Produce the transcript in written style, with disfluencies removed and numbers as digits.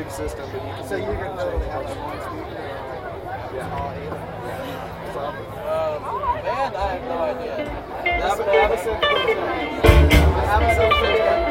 big system, but you can. So you're going to literally have one speaker? Yeah. All 8 of them? Man, I have no idea. I haven't said